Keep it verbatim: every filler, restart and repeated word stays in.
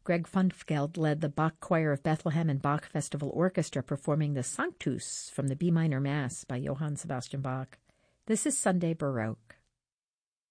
Greg Funfeld led the Bach Choir of Bethlehem and Bach Festival Orchestra performing the Sanctus from the B minor Mass by Johann Sebastian Bach. This is Sunday Baroque.